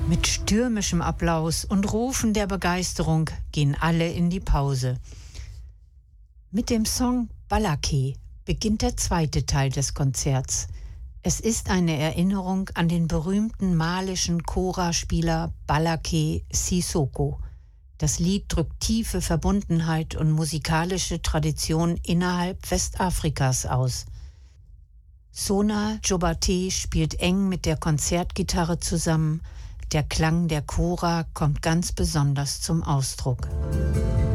Mit stürmischem Applaus und Rufen der Begeisterung gehen alle in die Pause. Mit dem Song Balake beginnt der zweite Teil des Konzerts. Es ist eine Erinnerung an den berühmten malischen Kora-Spieler Balake Sissoko. Das Lied drückt tiefe Verbundenheit und musikalische Tradition innerhalb Westafrikas aus. Sona Jobate spielt eng mit der Konzertgitarre zusammen. Der Klang der Kora kommt ganz besonders zum Ausdruck.